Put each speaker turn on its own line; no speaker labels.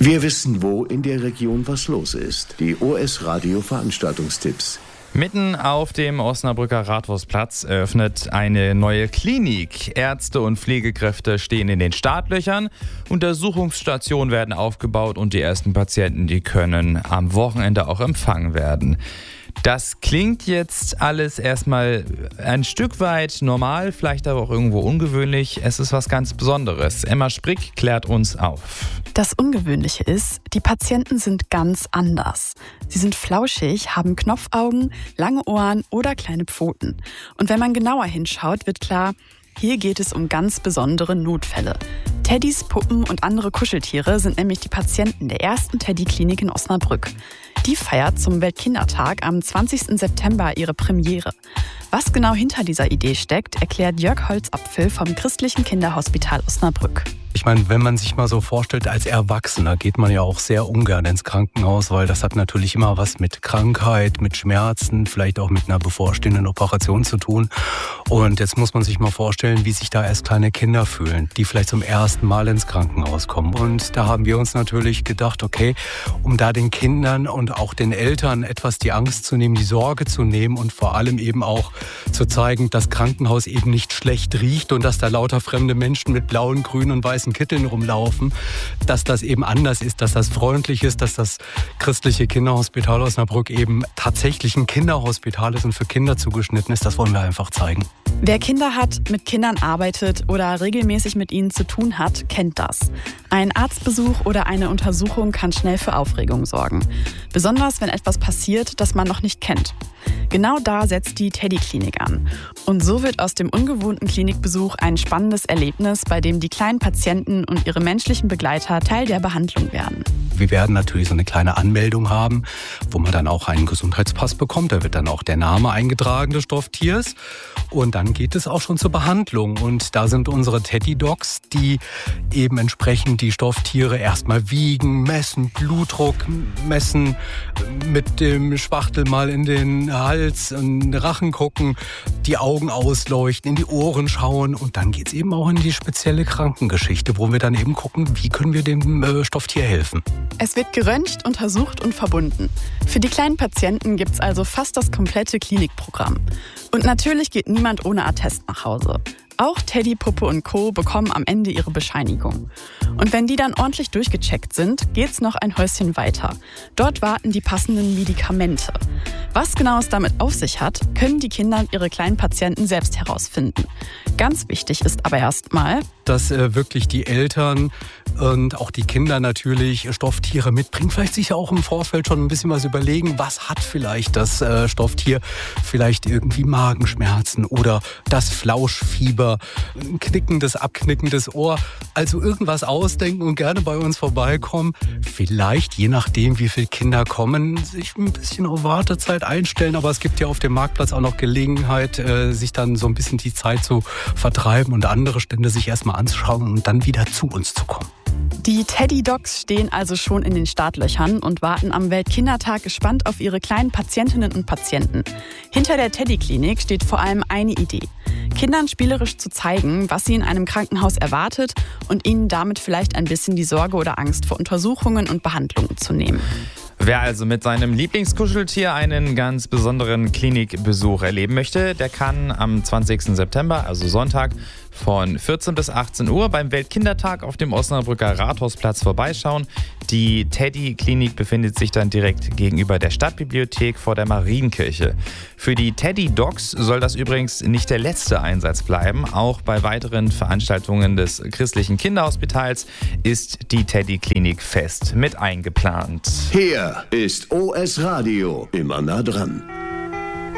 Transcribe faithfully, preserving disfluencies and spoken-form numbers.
Wir wissen, wo in der Region was los ist. Die O S Radio Veranstaltungstipps.
Mitten auf dem Osnabrücker Rathausplatz eröffnet eine neue Klinik. Ärzte und Pflegekräfte stehen in den Startlöchern. Untersuchungsstationen werden aufgebaut und die ersten Patienten, die können am Wochenende auch empfangen werden. Das klingt jetzt alles erstmal ein Stück weit normal, vielleicht aber auch irgendwo ungewöhnlich. Es ist was ganz Besonderes. Emma Sprick klärt uns auf.
Das Ungewöhnliche ist, die Patienten sind ganz anders. Sie sind flauschig, haben Knopfaugen, lange Ohren oder kleine Pfoten. Und wenn man genauer hinschaut, wird klar, hier geht es um ganz besondere Notfälle. Teddys, Puppen und andere Kuscheltiere sind nämlich die Patienten der ersten Teddy-Klinik in Osnabrück. Die feiert zum Weltkindertag am zwanzigsten September ihre Premiere. Was genau hinter dieser Idee steckt, erklärt Jörg Holzapfel vom Christlichen Kinderhospital Osnabrück.
Ich meine, wenn man sich mal so vorstellt, als Erwachsener geht man ja auch sehr ungern ins Krankenhaus, weil das hat natürlich immer was mit Krankheit, mit Schmerzen, vielleicht auch mit einer bevorstehenden Operation zu tun. Und jetzt muss man sich mal vorstellen, wie sich da erst kleine Kinder fühlen, die vielleicht zum ersten Mal ins Krankenhaus kommen. Und da haben wir uns natürlich gedacht, okay, um da den Kindern und auch den Eltern etwas die Angst zu nehmen, die Sorge zu nehmen und vor allem eben auch zu zeigen, dass Krankenhaus eben nicht schlecht riecht und dass da lauter fremde Menschen mit blauen, grünen und weißen Kitteln rumlaufen, dass das eben anders ist, dass das freundlich ist, dass das Christliche Kinderhospital Osnabrück eben tatsächlich ein Kinderhospital ist und für Kinder zugeschnitten ist, das wollen wir einfach zeigen.
Wer Kinder hat, mit Kindern arbeitet oder regelmäßig mit ihnen zu tun hat, kennt das. Ein Arztbesuch oder eine Untersuchung kann schnell für Aufregung sorgen. Besonders wenn etwas passiert, das man noch nicht kennt. Genau da setzt die Teddy-Klinik an. Und so wird aus dem ungewohnten Klinikbesuch ein spannendes Erlebnis, bei dem die kleinen Patienten und ihre menschlichen Begleiter Teil der Behandlung werden.
Wir werden natürlich so eine kleine Anmeldung haben, wo man dann auch einen Gesundheitspass bekommt. Da wird dann auch der Name eingetragen des Stofftiers. Und dann geht es auch schon zur Behandlung. Und da sind unsere Teddy-Docs, die eben entsprechend die Stofftiere erstmal wiegen, messen, Blutdruck messen, mit dem Spachtel mal in den Hals und den Rachen gucken, die Augen ausleuchten, in die Ohren schauen. Und dann geht es eben auch in die spezielle Krankengeschichte, wo wir dann eben gucken, wie können wir dem äh, Stofftier helfen.
Es wird geröntgt, untersucht und verbunden. Für die kleinen Patienten gibt es also fast das komplette Klinikprogramm. Und natürlich geht niemand ohne Attest nach Hause. Auch Teddy, Puppe und Co. bekommen am Ende ihre Bescheinigung. Und wenn die dann ordentlich durchgecheckt sind, geht's noch ein Häuschen weiter. Dort warten die passenden Medikamente. Was genau es damit auf sich hat, können die Kinder und ihre kleinen Patienten selbst herausfinden. Ganz wichtig ist aber erstmal,
dass äh, wirklich die Eltern und auch die Kinder natürlich Stofftiere mitbringen. Vielleicht sich auch im Vorfeld schon ein bisschen was überlegen, was hat vielleicht das äh, Stofftier? Vielleicht irgendwie Magenschmerzen oder das Flauschfieber, ein knickendes, abknickendes Ohr. Also irgendwas ausdenken und gerne bei uns vorbeikommen. Vielleicht, je nachdem, wie viele Kinder kommen, sich ein bisschen auf Wartezeit einstellen. Aber es gibt ja auf dem Marktplatz auch noch Gelegenheit, äh, sich dann so ein bisschen die Zeit zu vertreiben und andere Stände sich erstmal anzuschauen und dann wieder zu uns zu kommen.
Die Teddy-Docs stehen also schon in den Startlöchern und warten am Weltkindertag gespannt auf ihre kleinen Patientinnen und Patienten. Hinter der Teddy-Klinik steht vor allem eine Idee: Kindern spielerisch zu zeigen, was sie in einem Krankenhaus erwartet und ihnen damit vielleicht ein bisschen die Sorge oder Angst vor Untersuchungen und Behandlungen zu nehmen.
Wer also mit seinem Lieblingskuscheltier einen ganz besonderen Klinikbesuch erleben möchte, der kann am zwanzigsten September, also Sonntag, von vierzehn bis achtzehn Uhr beim Weltkindertag auf dem Osnabrücker Rathausplatz vorbeischauen. Die Teddy-Klinik befindet sich dann direkt gegenüber der Stadtbibliothek vor der Marienkirche. Für die Teddy-Docs soll das übrigens nicht der letzte Einsatz bleiben. Auch bei weiteren Veranstaltungen des Christlichen Kinderhospitals ist die Teddy-Klinik fest mit eingeplant.
Hier ist O S Radio, immer nah dran.